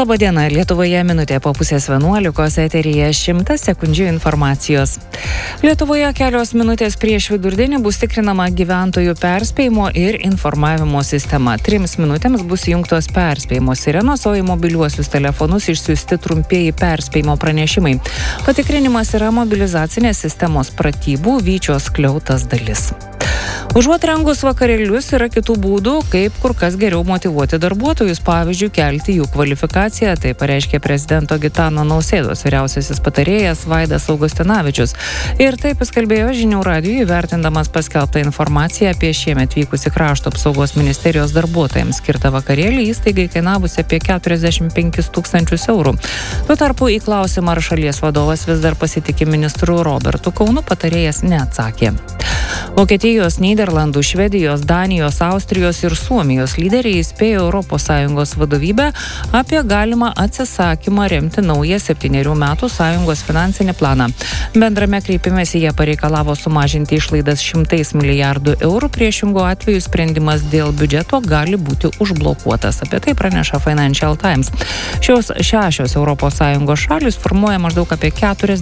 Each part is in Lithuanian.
Labadiena, Lietuvoje minutė po 10:11, eteryje 100 sekundžių informacijos. Lietuvoje kelios minutės prieš vidurdienį bus tikrinama gyventojų perspėjimo ir informavimo sistema. 3 minutėms bus įjungtos perspėjimo sirenos, o į mobiliuosius telefonus išsiųsti trumpieji perspėjimo pranešimai. Patikrinimas yra mobilizacinės sistemos pratybų Vyčios skliautas dalis. Užuot rengus vakarėlius yra kitų būdų, kaip kur kas geriau motyvuoti darbuotojus, pavyzdžiui, kelti jų kvalifikaciją, tai pareiškė prezidento Gitano Nausėdos vyriausiasis patarėjas Vaidas Augustinavičius. Ir taip jis kalbėjo žinių radijui, vertindamas paskelbtą informaciją apie šiemet vykusį krašto apsaugos ministerijos darbuotojams skirtą vakarėlį įstaigai kainavusi apie 45 000 eurų. Tuo tarpu į klausimą, ar šalies vadovas vis dar pasitikė ministru Robertu Kaunu, patarėjas neatsakė. Vokietijos, Nyderlandų, Švedijos, Danijos, Austrijos ir Suomijos lyderiai įspėjo ES vadovybę apie galimą atsisakymą remti naują 7 metų sąjungos finansinį planą. Bendrame kreipimesi jie pareikalavo sumažinti išlaidas 100 milijardų eurų, priešingo atveju sprendimas dėl biudžeto gali būti užblokuotas. Apie tai praneša Financial Times. Šios 6 ES šalis formuoja maždaug apie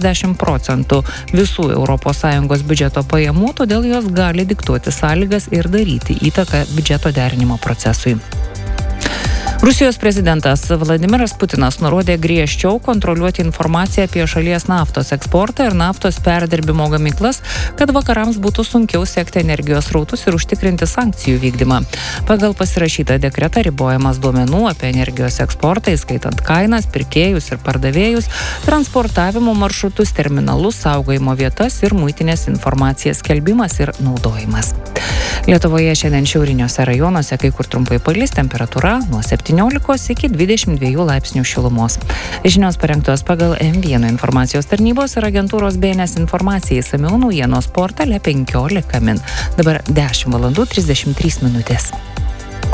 40% visų ES biudžeto pajamų, todėl jos gali diktuoti sąlygas ir daryti įtaką biudžeto derinimo procesui. Rusijos prezidentas Vladimiras Putinas nurodė griežčiau kontroliuoti informaciją apie šalies naftos eksportą ir naftos perdirbimo gamyklas, kad vakarams būtų sunkiau sekti energijos srautus ir užtikrinti sankcijų vykdymą. Pagal pasirašytą dekretą ribojamas duomenų apie energijos eksportą, įskaitant kainas, pirkėjus ir pardavėjus, transportavimo maršrutus, terminalus, saugojimo vietas ir muitinės informacijos skelbimas ir naudojimas. Lietuvoje šiandien šiauriniuose rajonuose kai kur trumpai palis, temperatūra nuo 17 iki 22 laipsnių šilumos. Žinios parengtos pagal M1 informacijos tarnybos ir agentūros BNS informacijai, išsamiau naujienos portale 15 min. Dabar 10:33 minutės.